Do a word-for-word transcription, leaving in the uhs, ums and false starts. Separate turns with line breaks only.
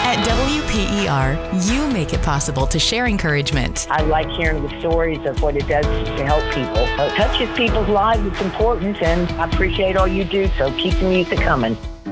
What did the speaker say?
At W P E R, you make it possible to share encouragement.
I like hearing the stories of what it does to help people. It touches people's lives. It's important, and I appreciate all you do, so keep the music coming.